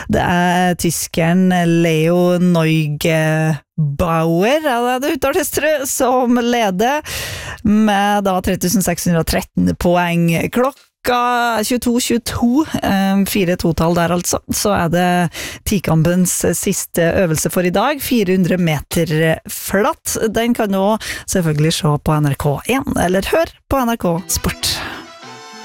Det tyskeren Leo Neugebauer, det uttales som leder med da 3613 poeng. Klokka 22.22, 4-2-tall der altså, så det tikampens siste øvelse for i dag, 400 meter flatt. Den kan du selvfølgelig se på NRK1, eller hør på NRK Sport.